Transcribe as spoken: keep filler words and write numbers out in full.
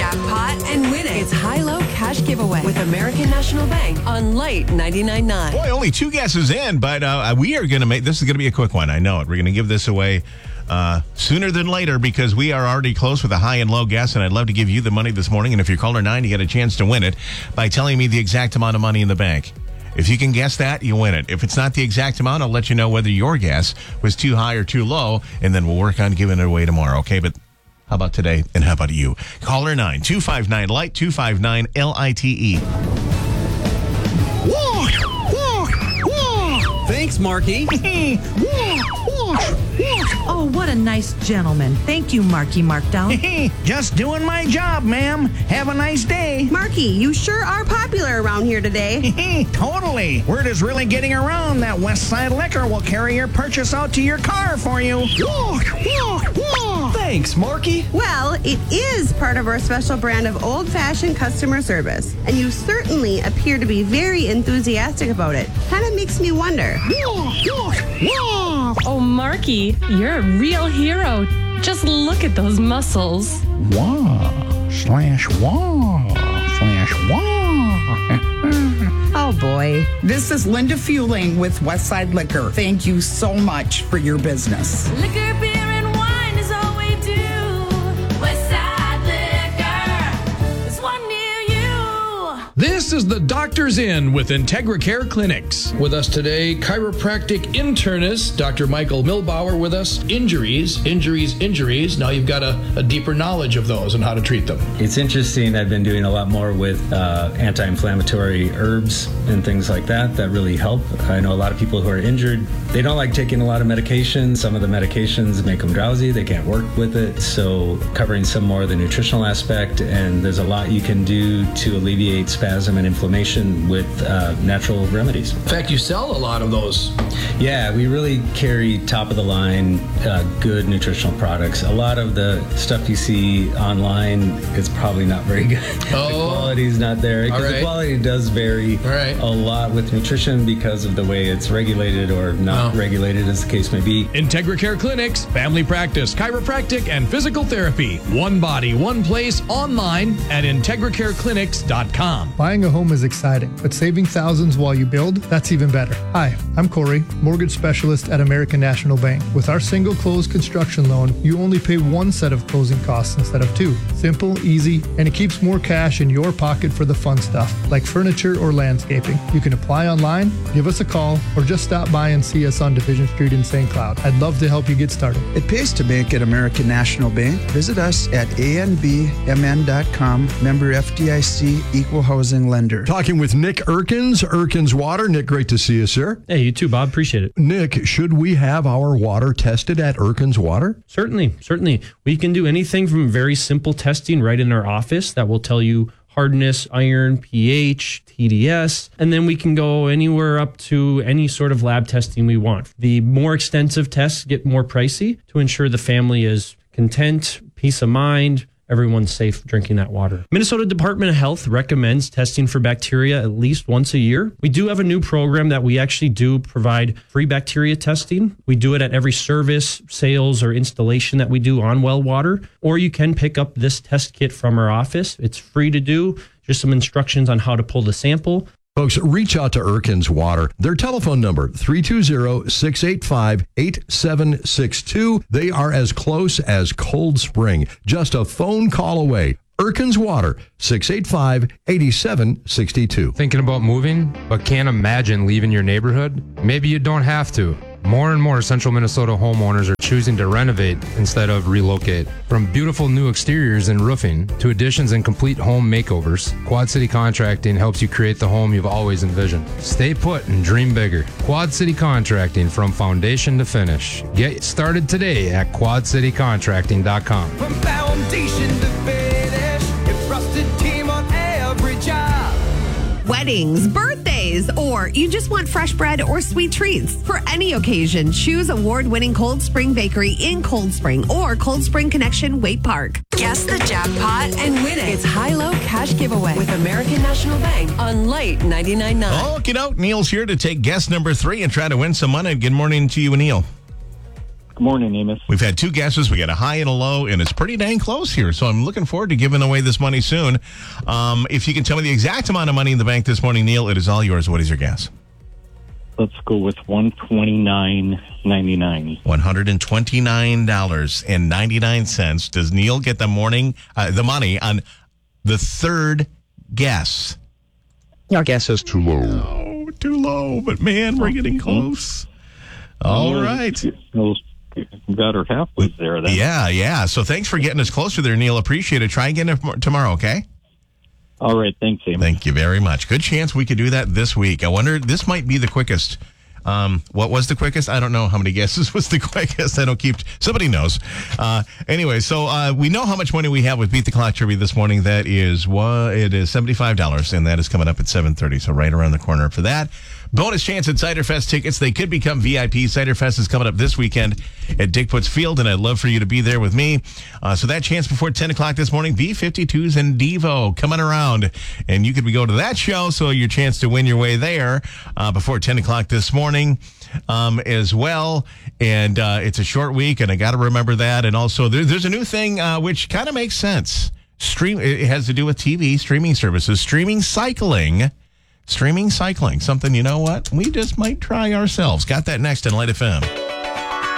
jackpot and win it. It's high-low cash giveaway with American National Bank on Light ninety-nine point nine. Boy, only two guesses in, but uh, we are going to make, this is going to be a quick one. I know it. We're going to give this away uh, sooner than later because we are already close with a high and low guess, and I'd love to give you the money this morning. And if you're caller nine, you get a chance to win it by telling me the exact amount of money in the bank. If you can guess that, you win it. If it's not the exact amount, I'll let you know whether your guess was too high or too low, and then we'll work on giving it away tomorrow, okay? But how about today, and how about you? Caller nine, two five nine, light, two five nine, L I T E. Walk, walk, walk. Thanks, Marky. Walk, walk, walk. Oh, what a nice gentleman. Thank you, Marky Markdown. Just doing my job, ma'am. Have a nice day. Marky, you sure are popular around here today. Totally. Word is really getting around that Westside Liquor will carry your purchase out to your car for you. Walk, walk, walk. Thanks, Marky. Well, it is part of our special brand of old-fashioned customer service, and you certainly appear to be very enthusiastic about it. Kind of makes me wonder. Walk, walk, walk. Oh, Marky, you're a real hero. Just look at those muscles. Wah, slash wah, slash wah. Oh, boy. This is Linda Fueling with Westside Liquor. Thank you so much for your business. Liquor, beer, and wine is all we do. Westside Liquor, there's one near you. This is the Doctor's Inn with IntegraCare Clinics. With us today, chiropractic internist, Doctor Michael Milbauer with us. Injuries, injuries, injuries. Now you've got a, a deeper knowledge of those and how to treat them. It's interesting. I've been doing a lot more with uh, anti-inflammatory herbs and things like that that really help. I know a lot of people who are injured, they don't like taking a lot of medication. Some of the medications make them drowsy. They can't work with it. So covering some more of the nutritional aspect, and there's a lot you can do to alleviate spasm and inflammation with uh, natural remedies. In fact, you sell a lot of those. Yeah, we really carry top of the line, uh, good nutritional products. A lot of the stuff you see online is probably not very good. Oh. The quality's not there. Because right. the quality does vary right. a lot with nutrition because of the way it's regulated or not oh. regulated, as the case may be. IntegraCare Clinics, family practice, chiropractic, and physical therapy. One body, one place, online at integra care clinics dot com. Buying a home is exciting, but saving thousands while you build, that's even better. Hi, I'm Corey, mortgage specialist at American National Bank. With our single close construction loan, you only pay one set of closing costs instead of two. Simple, easy, and it keeps more cash in your pocket for the fun stuff, like furniture or landscaping. You can apply online, give us a call, or just stop by and see us on Division Street in Saint Cloud. I'd love to help you get started. It pays to bank at American National Bank. Visit us at A N B M N dot com, member F D I C, equal housing lender. Talking with Nick Erkins, Erkins Water. Nick, great to see you, sir. Hey, you too, Bob. Appreciate it. Nick, should we have our water tested at Erkins Water? Certainly, certainly. We can do anything from very simple testing right in our office that will tell you hardness, iron, pH, T D S, and then we can go anywhere up to any sort of lab testing we want. The more extensive tests get more pricey to ensure the family is content, peace of mind, everyone's safe drinking that water. Minnesota Department of Health recommends testing for bacteria at least once a year. We do have a new program that we actually do provide free bacteria testing. We do it at every service, sales, or installation that we do on well water. Or you can pick up this test kit from our office. It's free to do. Just some instructions on how to pull the sample. Folks, reach out to Erkins Water. Their telephone number, three two zero, six eight five, eight seven six two. They are as close as Cold Spring. Just a phone call away. Erkins Water, six eight five, eight seven six two. Thinking about moving, but can't imagine leaving your neighborhood? Maybe you don't have to. More and more central Minnesota homeowners are choosing to renovate instead of relocate. From beautiful new exteriors and roofing to additions and complete home makeovers, Quad City Contracting helps you create the home you've always envisioned. Stay put and dream bigger. Quad City Contracting, from foundation to finish. Get started today at quad city contracting dot com. From foundation to finish, your trusted team on every job. Weddings, birthdays, or you just want fresh bread or sweet treats. For any occasion, choose award-winning Cold Spring Bakery in Cold Spring or Cold Spring Connection, Waite Park. Guess the jackpot and win it. It's high-low cash giveaway with American National Bank on Light ninety-nine point nine. Okie doke, Neil's here to take guess number three and try to win some money. Good morning to you, Neil. Good morning, Amos. We've had two guesses. We got a high and a low, and it's pretty dang close here. So I'm looking forward to giving away this money soon. Um, if you can tell me the exact amount of money in the bank this morning, Neil, it is all yours. What is your guess? Let's go with one twenty-nine ninety-nine. one hundred twenty-nine dollars and ninety-nine cents. Does Neil get the morning, uh, the money on the third guess? Your guess is too low. Oh, too low. But man, we're getting close. All Oh, right. We got her halfway there then. Yeah, yeah. So thanks for getting us closer there, Neil. Appreciate it. Try again tomorrow, okay? All right. Thanks, Amos. Thank you very much. Good chance we could do that this week. I wonder, this might be the quickest. Um, what was the quickest? I don't know how many guesses was the quickest. I don't keep, somebody knows. Uh, anyway, so uh, we know how much money we have with Beat the Clock Trivia this morning. That is, what, it is seventy-five dollars, and that is coming up at seven thirty, so right around the corner for that. Bonus chance at Cider Fest tickets. They could become V I P. Cider Fest is coming up this weekend at Dick Puts Field, and I'd love for you to be there with me. Uh, so that chance before ten o'clock this morning, B fifty-twos and Devo coming around. And you could be go to that show, so your chance to win your way there uh, before ten o'clock this morning um, as well. And uh, it's a short week, and I got to remember that. And also, there, there's a new thing uh, which kind of makes sense. Stream. It has to do with T V streaming services, streaming cycling. Streaming cycling, something, you know what? We just might try ourselves. Got that next on Light F M.